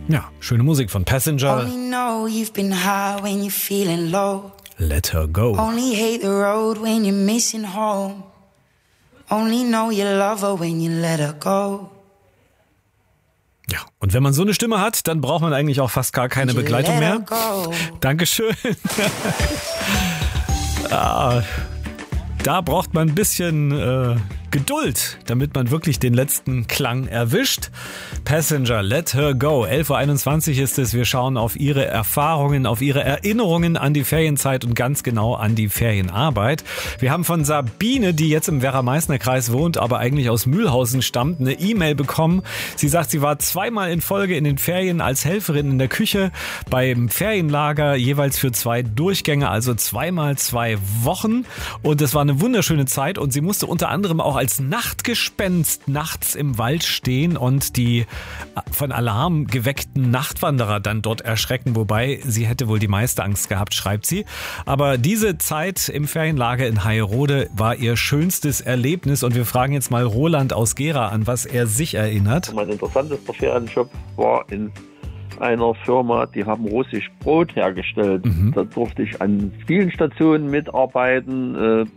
Ja, schöne Musik von Passenger. Only know you've been high when you're feeling low. Let her go. Only hate the road when you're missing home. Only know you love her when you let her go. Ja, und wenn man so eine Stimme hat, dann braucht man eigentlich auch fast gar keine Begleitung mehr. Dankeschön. Da braucht man ein bisschen Geduld, damit man wirklich den letzten Klang erwischt. Passenger, Let Her Go. 11.21 Uhr ist es. Wir schauen auf Ihre Erfahrungen, auf Ihre Erinnerungen an die Ferienzeit und ganz genau an die Ferienarbeit. Wir haben von Sabine, die jetzt im Werra-Meißner-Kreis wohnt, aber eigentlich aus Mühlhausen stammt, eine E-Mail bekommen. Sie sagt, sie war 2-mal in Folge in den Ferien als Helferin in der Küche beim Ferienlager, jeweils für 2 Durchgänge, also 2 mal 2 Wochen. Und es war eine wunderschöne Zeit und sie musste unter anderem auch als Nachtgespenst nachts im Wald stehen und die von Alarm geweckten Nachtwanderer dann dort erschrecken, wobei sie hätte wohl die meiste Angst gehabt, schreibt sie. Aber diese Zeit im Ferienlager in Heierode war ihr schönstes Erlebnis und wir fragen jetzt mal Roland aus Gera an, was er sich erinnert. Mein interessantester Ferienjob war in einer Firma, die haben russisch Brot hergestellt. Da durfte ich an vielen Stationen mitarbeiten,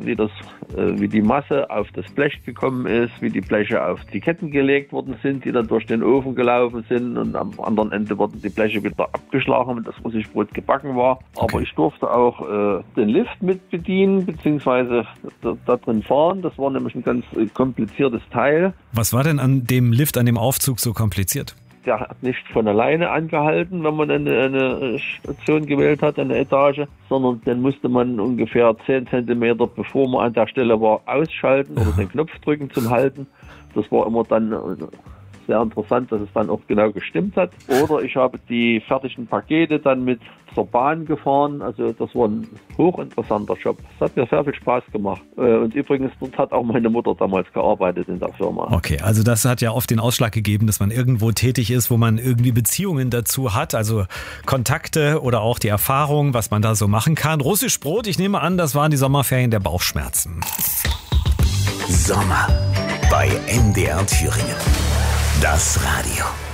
wie die Masse auf das Blech gekommen ist, wie die Bleche auf die Ketten gelegt worden sind, die dann durch den Ofen gelaufen sind und am anderen Ende wurden die Bleche wieder abgeschlagen, wenn das russische Brot gebacken war. Okay. Aber ich durfte auch den Lift mit bedienen, beziehungsweise da drin fahren. Das war nämlich ein ganz kompliziertes Teil. Was war denn an dem Lift, an dem Aufzug so kompliziert? Der hat nicht von alleine angehalten, wenn man eine Station gewählt hat, eine Etage, sondern den musste man ungefähr 10 Zentimeter, bevor man an der Stelle war, ausschalten oder den Knopf drücken zum Halten. Das war immer dann sehr interessant, dass es dann auch genau gestimmt hat. Oder ich habe die fertigen Pakete dann mit zur Bahn gefahren. Also das war ein hochinteressanter Job. Das hat mir sehr viel Spaß gemacht. Und übrigens, dort hat auch meine Mutter damals gearbeitet in der Firma. Okay, also das hat ja oft den Ausschlag gegeben, dass man irgendwo tätig ist, wo man irgendwie Beziehungen dazu hat, also Kontakte oder auch die Erfahrung, was man da so machen kann. Russisch Brot, ich nehme an, das waren die Sommerferien der Bauchschmerzen. Sommer bei NDR Thüringen. Das Radio.